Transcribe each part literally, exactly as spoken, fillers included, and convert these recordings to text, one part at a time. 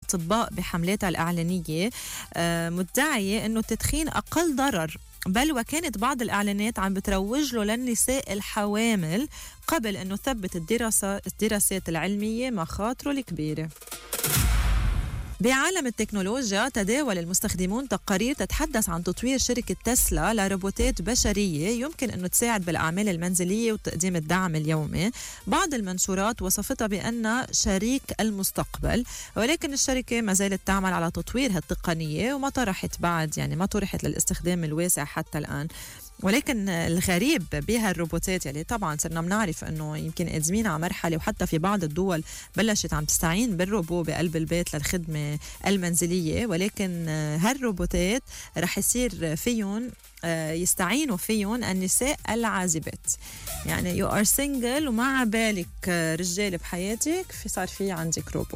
الأطباء بحملاتها الإعلانية مدعية أنه التدخين أقل ضرر، بل وكانت بعض الإعلانات عم بتروج له للنساء الحوامل قبل أنه ثبت الدراسة الدراسات العلمية مخاطره الكبيرة. بعالم التكنولوجيا تداول المستخدمون تقارير تتحدث عن تطوير شركة تسلا لروبوتات بشرية يمكن أنه تساعد بالأعمال المنزلية وتقديم الدعم اليومي. بعض المنشورات وصفتها بأنها شريك المستقبل، ولكن الشركة ما زالت تعمل على تطوير هالتقنية وما طرحت بعد يعني ما طرحت للاستخدام الواسع حتى الآن. ولكن الغريب بها الروبوتات يلي طبعا صرنا بنعرف انه يمكن قادمين على مرحله وحتى في بعض الدول بلشت عم تستعين بالروبو بقلب البيت للخدمه المنزليه، ولكن هالروبوتات رح يصير فيهم يستعينوا فيهم النساء العازبات. يعني يو ار سنجل ومع بالك رجال بحياتك في صار في عندك روبو.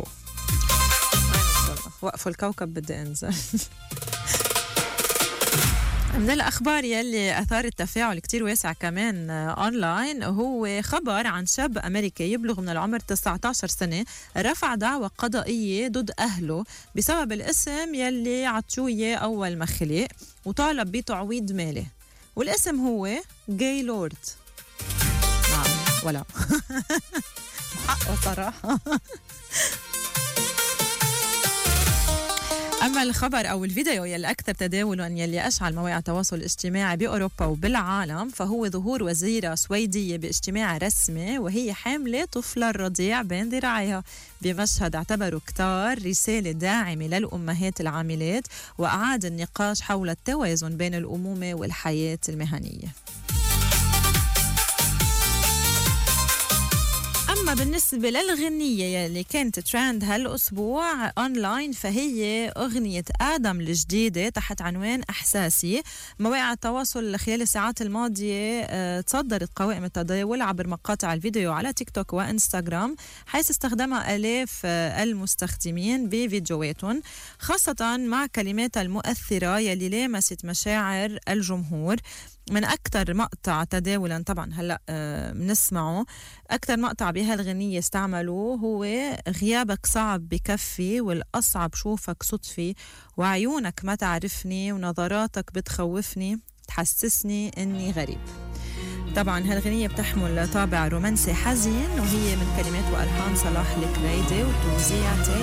وقفوا الكوكب بدي انزل. من الأخبار يلي أثارت تفاعل كتير واسع كمان أونلاين هو خبر عن شاب أمريكي يبلغ من العمر تسعة عشر سنة رفع دعوى قضائية ضد أهله بسبب الاسم يلي عطوه أول ما خلق، وطالب بتعويض مالي، والاسم هو جاي لورد. نعم ولا حقه صراحة. أما الخبر أو الفيديو يلي أكثر تداولاً يلي أشعل مواقع التواصل الاجتماعي بأوروبا وبالعالم فهو ظهور وزيرة سويدية باجتماع رسمي وهي حاملة طفلة الرضيع بين ذراعيها، بمشهد اعتبروا كتار رسالة داعمة للأمهات العاملات وأعاد النقاش حول التوازن بين الأمومة والحياة المهنية. أما بالنسبة للغنية اللي كانت ترند هالأسبوع أونلاين فهي أغنية آدم الجديدة تحت عنوان أحساسي. مواقع التواصل خلال الساعات الماضية اه تصدرت قوائم التداول عبر مقاطع الفيديو على تيك توك وإنستغرام، حيث استخدمها آلاف اه المستخدمين بفيديوهاتهم، خاصة مع كلماتها المؤثرة يلي لامست مشاعر الجمهور. من أكثر مقطع تداولاً طبعاً هلأ بنسمعه، أكثر مقطع بهالغنية استعملوه هو غيابك صعب بكفي والأصعب شوفك صدفي وعيونك ما تعرفني ونظراتك بتخوفني تحسسني إني غريب. طبعاً هالغنية بتحمل طابع رومانسي حزين وهي من كلمات وألحان صلاح الكريدي وتوزيع